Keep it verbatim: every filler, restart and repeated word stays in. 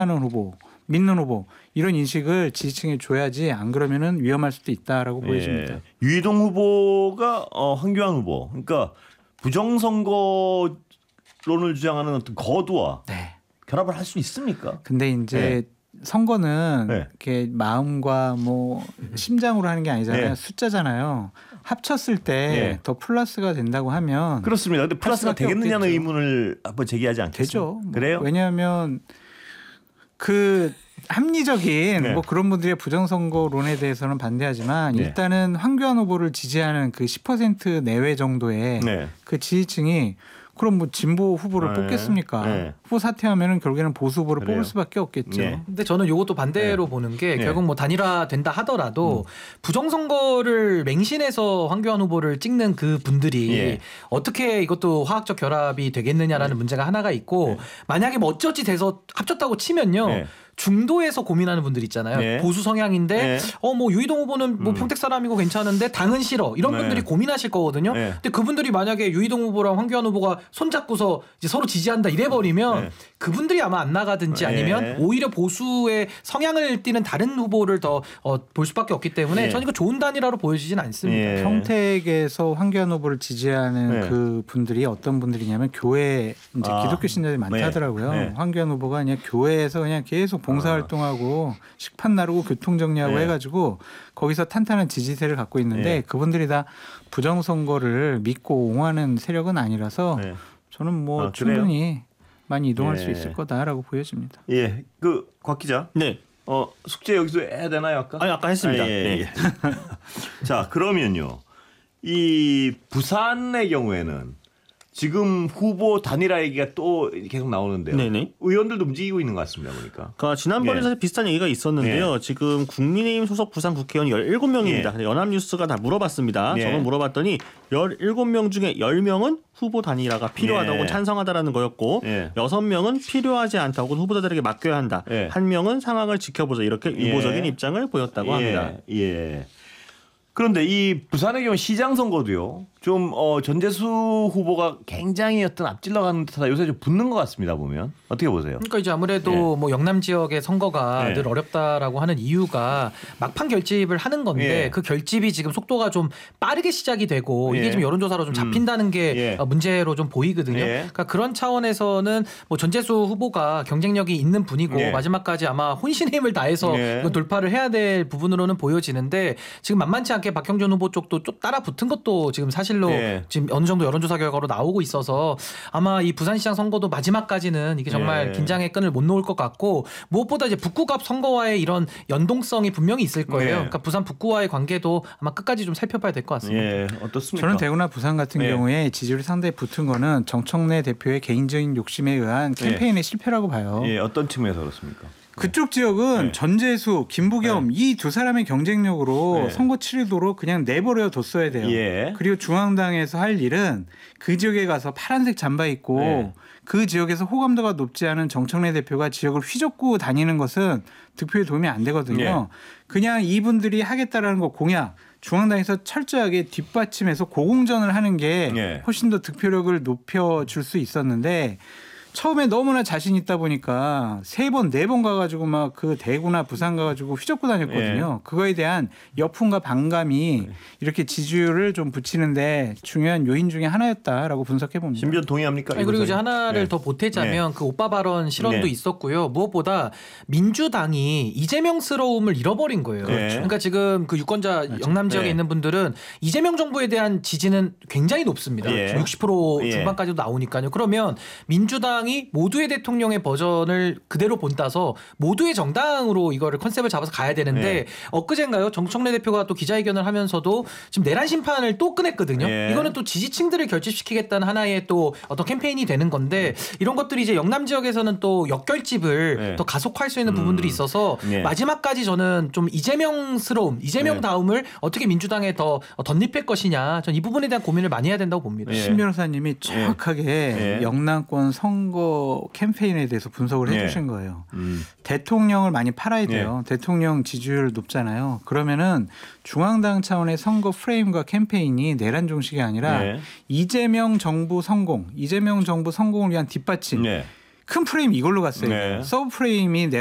하는 후보, 믿는 후보 이런 인식을 지지층에 줘야지 안 그러면은 위험할 수도 있다라고 예. 보여집니다. 유이동 후보가 어, 황교안 후보, 그러니까 부정선거론을 주장하는 어떤 거두와 네. 결합을 할 수 있습니까? 근데 이제 네. 선거는 네. 이렇게 마음과 뭐 심장으로 하는 게 아니잖아요. 네. 숫자잖아요. 합쳤을 때 더 네. 플러스가 된다고 하면 그렇습니다. 근데 플러스가 되겠느냐는 없겠죠. 의문을 한번 제기하지 않겠습니까? 되죠. 뭐 그래요? 왜냐하면 그 합리적인 네. 뭐 그런 분들의 부정선거론에 대해서는 반대하지만 네. 일단은 황교안 후보를 지지하는 그 십 퍼센트 내외 정도의 네. 그 지지층이 그럼 뭐 진보 후보를 네. 뽑겠습니까? 네. 후보 사퇴하면은 결국에는 보수 후보를 그래요. 뽑을 수밖에 없겠죠. 네. 근데 저는 이것도 반대로 네. 보는 게 네. 결국 뭐 단일화된다 하더라도 음. 부정선거를 맹신해서 황교안 후보를 찍는 그 분들이 네. 어떻게 이것도 화학적 결합이 되겠느냐라는 네. 문제가 하나가 있고 네. 만약에 뭐 어찌어찌 돼서 합쳤다고 치면요. 네. 중도에서 고민하는 분들 있잖아요. 네. 보수 성향인데 네. 어 뭐 유이동 후보는 뭐 음. 평택 사람이고 괜찮은데 당은 싫어. 이런 네. 분들이 고민하실 거거든요. 네. 근데 그분들이 만약에 유이동 후보랑 황교안 후보가 손잡고서 이제 서로 지지한다 이래버리면 네. 그분들이 아마 안 나가든지 아니면 네. 오히려 보수의 성향을 띠는 다른 후보를 더 볼 어, 수밖에 없기 때문에 네. 저는 이거 좋은 단일화로 보여지진 않습니다. 네. 평택에서 황교안 후보를 지지하는 네. 그 분들이 어떤 분들이냐면 교회 이제 아. 기독교 신자들이 많다더라고요. 네. 네. 황교안 후보가 그냥 교회에서 그냥 계속 봉사활동하고 식판 나르고 교통정리하고 네. 해가지고 거기서 탄탄한 지지세를 갖고 있는데 네. 그분들이 다 부정선거를 믿고 옹호하는 세력은 아니라서 네. 저는 뭐 아, 충분히 많이 이동할 네. 수 있을 거다라고 보여집니다. 예, 그 곽 기자. 네. 어 숙제 여기서 해야 되나요 아까? 아니 아까 했습니다. 아, 예, 예. 네. 자 그러면요, 이 부산의 경우에는. 지금 후보 단일화 얘기가 또 계속 나오는데요. 네네. 의원들도 움직이고 있는 것 같습니다. 보니까. 그러니까 지난번에 예. 사실 비슷한 얘기가 있었는데요. 예. 지금 국민의힘 소속 부산 국회의원이 열일곱 명입니다. 예. 연합뉴스가 다 물어봤습니다. 예. 저는 물어봤더니 열일곱 명 중에 열 명은 후보 단일화가 필요하다고 예. 찬성하다라는 거였고 예. 여섯 명은 필요하지 않다고 후보자들에게 맡겨야 한다. 예. 한 명은 상황을 지켜보자 이렇게 예. 유보적인 입장을 보였다고 예. 합니다. 예. 그런데 이 부산의 경우 시장 선거도요. 좀 어, 전재수 후보가 굉장히 어떤 앞질러가는 듯하다. 요새 좀 붙는 것 같습니다. 보면 어떻게 보세요? 그러니까 이제 아무래도 예. 뭐 영남 지역의 선거가 예. 늘 어렵다라고 하는 이유가 막판 결집을 하는 건데 예. 그 결집이 지금 속도가 좀 빠르게 시작이 되고 이게 예. 좀 여론조사로 좀 잡힌다는 음. 게 예. 문제로 좀 보이거든요. 예. 그러니까 그런 차원에서는 뭐 전재수 후보가 경쟁력이 있는 분이고 예. 마지막까지 아마 혼신의 힘을 다해서 예. 돌파를 해야 될 부분으로는 보여지는데 지금 만만치 않게 박형준 후보 쪽도 좀 따라 붙은 것도 지금 사실로 예. 지금 어느 정도 여론조사 결과로 나오고 있어서 아마 이 부산시장 선거도 마지막까지는 이게 정말 예. 긴장의 끈을 못 놓을 것 같고 무엇보다 이제 북구갑 선거와의 이런 연동성이 분명히 있을 거예요. 예. 그러니까 부산 북구와의 관계도 아마 끝까지 좀 살펴봐야 될 것 같습니다. 예. 어떻습니까? 저는 대구나 부산 같은 예. 경우에 지지율이 상당히 붙은 거는 정청래 대표의 개인적인 욕심에 의한 캠페인의 예. 실패라고 봐요. 예. 어떤 측면에서 그렇습니까? 그쪽 지역은 네. 전재수, 김부겸 네. 이 두 사람의 경쟁력으로 네. 선거 치르도록 그냥 내버려 뒀어야 돼요. 예. 그리고 중앙당에서 할 일은 그 지역에 가서 파란색 잠바 입고 네. 그 지역에서 호감도가 높지 않은 정청래 대표가 지역을 휘젓고 다니는 것은 득표에 도움이 안 되거든요. 네. 그냥 이분들이 하겠다라는 거 공약 중앙당에서 철저하게 뒷받침해서 고공전을 하는 게 네. 훨씬 더 득표력을 높여줄 수 있었는데 처음에 너무나 자신 있다 보니까 세 번, 네 번 가가지고 막 그 대구나 부산 가가지고 휘젓고 다녔거든요. 예. 그거에 대한 여풍과 반감이 이렇게 지지율을 좀 붙이는데 중요한 요인 중에 하나였다라고 분석해 봅니다. 신변 동의합니까? 아니, 그리고 이제 하나를 네. 더 보태자면 네. 그 오빠 발언 실언도 네. 있었고요. 무엇보다 민주당이 이재명스러움을 잃어버린 거예요. 그렇죠. 그러니까 지금 그 유권자 그렇죠. 영남 지역에 네. 있는 분들은 이재명 정부에 대한 지지는 굉장히 높습니다. 예. 육십 퍼센트 예. 중반까지도 나오니까요. 그러면 민주당 이 모두의 대통령의 버전을 그대로 본따서 모두의 정당으로 이거를 컨셉을 잡아서 가야 되는데 네. 엊그제인가요? 정청래 대표가 또 기자회견을 하면서도 지금 내란 심판을 또 꺼냈거든요. 네. 이거는 또 지지층들을 결집시키겠다는 하나의 또 어떤 캠페인이 되는 건데 이런 것들이 이제 영남 지역에서는 또 역결집을 네. 더 가속화할 수 있는 음. 부분들이 있어서 네. 마지막까지 저는 좀 이재명스러움, 이재명 네. 다음을 어떻게 민주당에 더 덧입힐 것이냐. 전 이 부분에 대한 고민을 많이 해야 된다고 봅니다. 네. 신 변호사님이 정확하게 네. 영남권 성 선거 캠페인에 대해서 분석을 네. 해주신 거예요. 음. 대통령을 많이 팔아야 돼요. 네. 대통령 지지율 높잖아요. 그러면은 중앙당 차원의 선거 프레임과 캠페인이 내란 종식이 아니라 네. 이재명 정부 성공, 이재명 정부 성공을 위한 뒷받침. 네. 큰 프레임 이걸로 갔어요. 네. 서브 프레임이